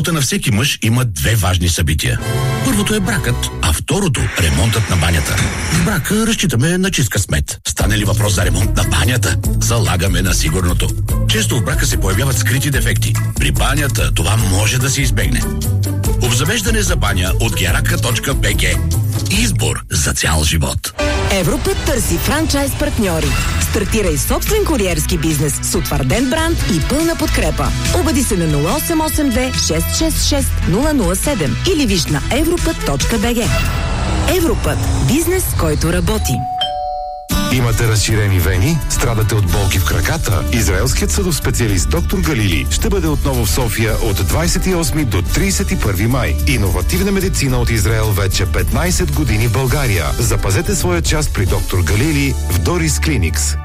живота на всеки мъж има две важни събития. Първото е бракът, а второто – ремонтът на банята. В брака разчитаме на чист късмет. Стане ли въпрос за ремонт на банята, залагаме на сигурното. Често в брака се появяват скрити дефекти. При банята това може да се избегне. Обзавеждане за баня от geraka.bg. Избор за цял живот. Европът търси франчайз партньори. Стартирай собствен куриерски бизнес с утвърден бранд и пълна подкрепа. Обади се на 0882 666 007 или виж на европът.bg. Европът. Бизнес, който работи. Имате разширени вени? Страдате от болки в краката? Израелският съдов специалист доктор Галили ще бъде отново в София от 28 до 31 май. Иновативна медицина от Израел вече 15 години в България. Запазете своя част при доктор Галили в Дорис Клиникс.